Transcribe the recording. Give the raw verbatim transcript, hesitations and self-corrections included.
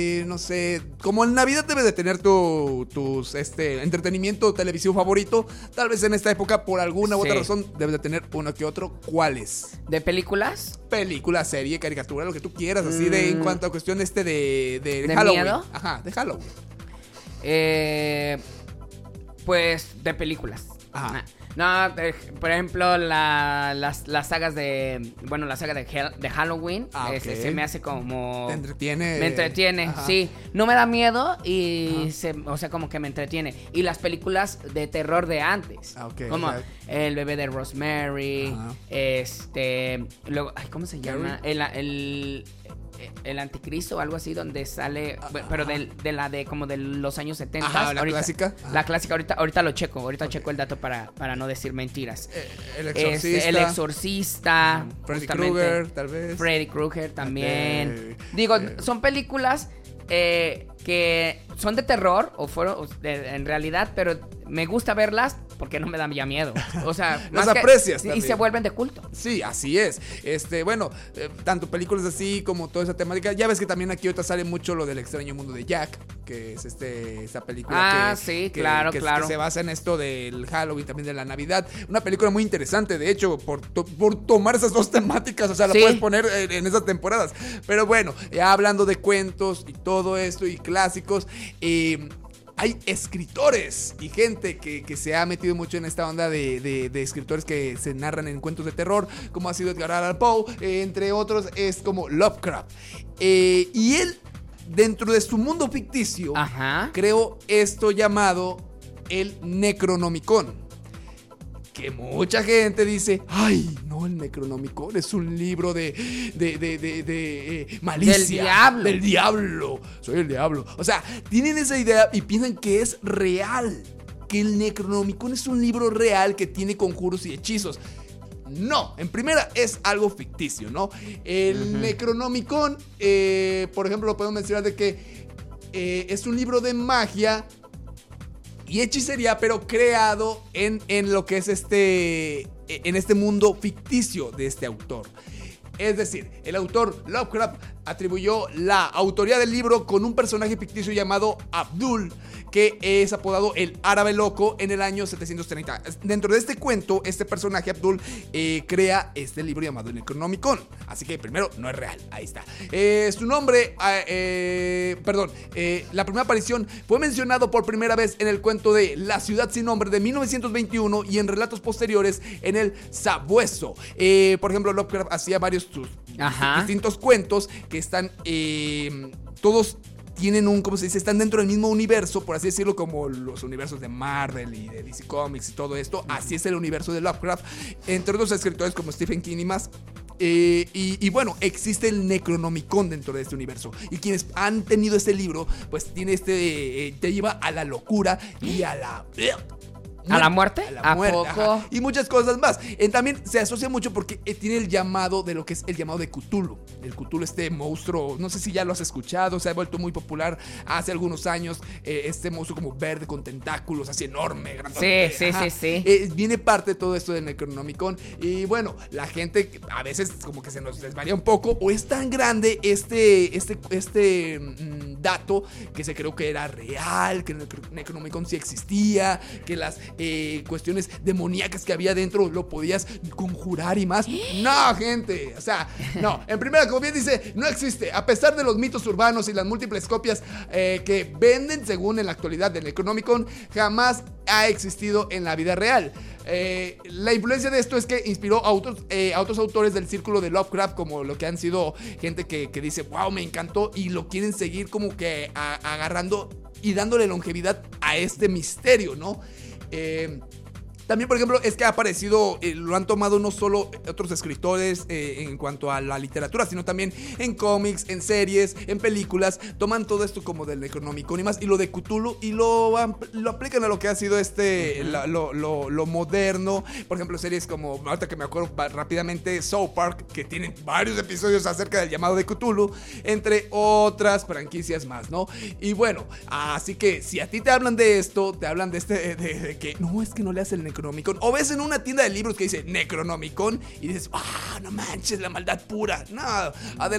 Eh, no sé, como en Navidad debes de tener tu tus, este, entretenimiento televisivo favorito, tal vez en esta época, por alguna u Sí. otra razón, debes de tener uno que otro. ¿Cuáles? ¿De películas? Película, serie, caricatura, lo que tú quieras, así de en Mm. cuanto a cuestión este de, de, ¿De Halloween. miedo? Ajá, de Halloween. Eh, pues de películas. Ajá. No, de- por ejemplo, la- las, las sagas de. Bueno, la saga de, Hel- de Halloween. Ah, este, ok. se me hace como. Te entretiene. Me entretiene, Ajá. sí. No me da miedo y Ajá. se, o sea, como que me entretiene. Y las películas de terror de antes. Ah, ok, Como o sea- El bebé de Rosemary. Ajá. Este. Luego, ay, ¿cómo se llama? Carrie. El, el, el anticristo o algo así, donde sale. Ajá. Pero del- de, la de como de los años setenta. Ajá, la clásica. Ajá. La clásica, ahorita, ahorita lo checo. Ahorita Ok. checo el dato para, para no decir mentiras. Eh, el Este, exorcista. el exorcista. Freddy justamente. Krueger, tal vez. Freddy Krueger también. Ok. Digo, Eh. son películas eh, que son de terror, o fueron o de- en realidad, pero me gusta verlas porque no me dan ya miedo. O sea, Las más que- aprecias y también. se vuelven de culto. Sí, así es. Este, bueno, eh, tanto películas así como toda esa temática. Ya ves que también aquí ahorita sale mucho lo del extraño mundo de Jack, que es este esa película Ah, que, sí, que- claro, que- claro. que se basa en esto del Halloween, también de la Navidad. Una película muy interesante, de hecho, por, to- por tomar esas dos temáticas, o sea, la Sí. puedes poner en, en esas temporadas. Pero bueno, ya hablando de cuentos y todo esto y clásicos, eh, hay escritores y gente que, que se ha metido mucho en esta onda de, de- de escritores que se narran en cuentos de terror, como ha sido Edgar Allan Poe, eh, entre otros, es como Lovecraft. Eh, y él, dentro de su mundo ficticio, Ajá. creó esto llamado el Necronomicon. Que mucha gente dice, ay, no, el Necronomicon es un libro de, de, de, de, de, eh, malicia. Del diablo. Del diablo. Soy el diablo. O sea, tienen esa idea y piensan que es real. Que el Necronomicon es un libro real que tiene conjuros y hechizos. No, en primera es algo ficticio, ¿no? El Ujú. Necronomicon, eh, por ejemplo, lo podemos mencionar de que eh, es un libro de magia y hechicería, pero creado en, en lo que es este, en este mundo ficticio de este autor. Es decir, el autor Lovecraft atribuyó la autoría del libro con un personaje ficticio llamado Abdul, que es apodado el Árabe Loco en el año setecientos treinta. Dentro de este cuento, este personaje Abdul eh, crea este libro llamado el Necronomicon. Así que primero, no es real, ahí está. Eh, su nombre, eh, eh, perdón, eh, la primera aparición fue mencionado por primera vez en el cuento de La ciudad sin nombre de mil novecientos veintiuno y en relatos posteriores en el Sabueso. Eh, por ejemplo, Lovecraft hacía varios sus Ajá. distintos cuentos que están eh, todos tienen un, ¿cómo se dice? Están dentro del mismo universo, por así decirlo, como los universos de Marvel y de D C Comics y todo esto. Así es el universo de Lovecraft, entre otros escritores como Stephen King y más. Eh, y, y bueno, existe el Necronomicon dentro de este universo. Y quienes han tenido este libro, pues tiene este, eh, te lleva a la locura y a la... ¿A la muerte? A la ¿A muerte, poco? ajá. Y muchas cosas más. Eh, también se asocia mucho porque eh, tiene el llamado de lo que es el llamado de Cthulhu. El Cthulhu, este monstruo, no sé si ya lo has escuchado, se ha vuelto muy popular hace algunos años. eh, este monstruo como verde con tentáculos, así enorme, grandote. Sí, sí, ajá. sí, sí. Eh, viene parte de todo esto del Necronomicon. Y bueno, la gente a veces como que se nos desvaría un poco. O es tan grande este, este, este mm, dato que se creó que era real, que el Necro- Necronomicon sí existía, que las eh, cuestiones demoníacas que había dentro lo podías conjurar y más. No, gente. O sea, no. En primera, como bien dice, no existe. A pesar de los mitos urbanos y las múltiples copias eh, que venden según en la actualidad del Necronomicon, jamás ha existido en la vida real. Eh, la influencia de esto es que inspiró a otros, eh, a otros autores del círculo de Lovecraft, como lo que han sido gente que, que dice, wow, me encantó, y lo quieren seguir como que a, agarrando y dándole longevidad a este misterio, ¿no? Eh, También, por ejemplo, es que ha aparecido, eh, lo han tomado no solo otros escritores eh, en cuanto a la literatura, sino también en cómics, en series, en películas. Toman todo esto como del Necronomicon y más, y lo de Cthulhu, y lo, ampl- lo aplican a lo que ha sido este, la- lo, lo- lo moderno. Por ejemplo, series como, ahorita que me acuerdo pa- rápidamente, South Park, que tienen varios episodios acerca del llamado de Cthulhu, entre otras franquicias más, ¿no? Y bueno, así que si a ti te hablan de esto, te hablan de este, de, de que no, es que no le hace el Necronomicon, o ves en una tienda de libros que dice Necronomicon y dices, ah, no manches, la maldad pura. No, adelante.